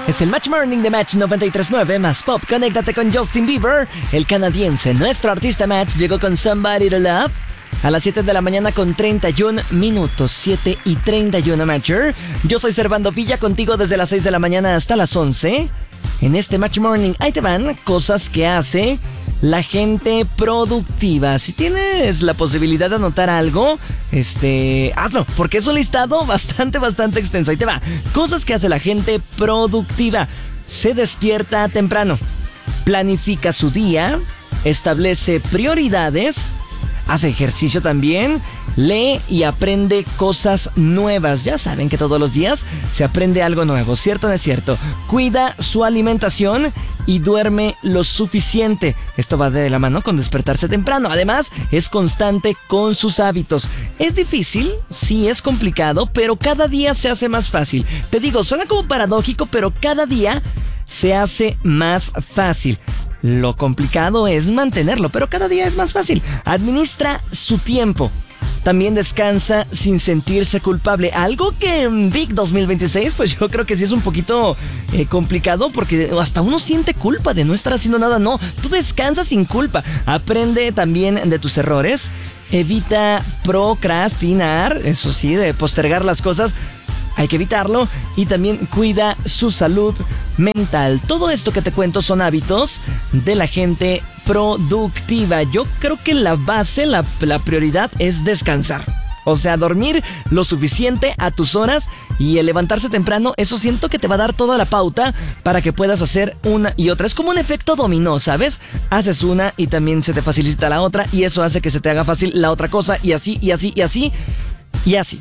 Es el Match Morning de Match 93.9 más Pop. Conéctate con Justin Bieber, el canadiense. Nuestro artista Match llegó con Somebody to Love a las 7 de la mañana con 31 minutos. 7 y 31, Matcher. Yo soy Servando Villa, contigo desde las 6 de la mañana hasta las 11. En este Match Morning, ahí te van cosas que hace la gente productiva. Si tienes la posibilidad de anotar algo, hazlo, porque es un listado bastante extenso. Ahí te va. Cosas que hace la gente productiva. Se despierta temprano, planifica su día, establece prioridades, hace ejercicio también, lee y aprende cosas nuevas. Ya saben que todos los días se aprende algo nuevo, ¿cierto o no es cierto? Cuida su alimentación y duerme lo suficiente. Esto va de la mano con despertarse temprano. Además, es constante con sus hábitos. ¿Es difícil? Sí, es complicado, pero cada día se hace más fácil. Te digo, suena como paradójico, pero cada día se hace más fácil. Lo complicado es mantenerlo, pero cada día es más fácil. Administra su tiempo. También descansa sin sentirse culpable. Algo que en Vic 2026, pues yo creo que sí es un poquito complicado, porque hasta uno siente culpa de no estar haciendo nada. No, tú descansas sin culpa. Aprende también de tus errores. Evita procrastinar, eso sí, de postergar las cosas. Hay que evitarlo. Y también cuida su salud mental. Todo esto que te cuento son hábitos de la gente productiva. Yo creo que la base, la prioridad es descansar. O sea, dormir lo suficiente a tus horas y el levantarse temprano, eso siento que te va a dar toda la pauta para que puedas hacer una y otra. Es como un efecto dominó, ¿sabes? Haces una y también se te facilita la otra, y eso hace que se te haga fácil la otra cosa, y así, y así, y así. Y así.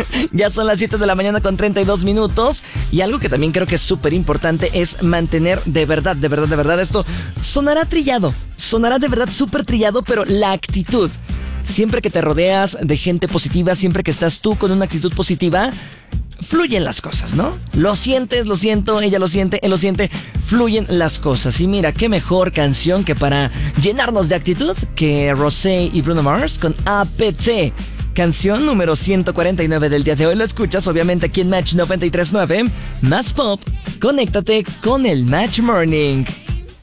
Ya son las 7 de la mañana con 32 minutos. Y algo que también creo que es súper importante es mantener de verdad, esto sonará trillado, sonará de verdad súper trillado, pero la actitud. Siempre que te rodeas de gente positiva, siempre que estás tú con una actitud positiva, fluyen las cosas, ¿no? Lo sientes, lo siento, ella lo siente, él lo siente, fluyen las cosas. Y mira, qué mejor canción que para llenarnos de actitud que Rosé y Bruno Mars con APT. Canción número 149 del día de hoy. Lo escuchas obviamente aquí en Match 93.9 más Pop. Conéctate con el Match Morning.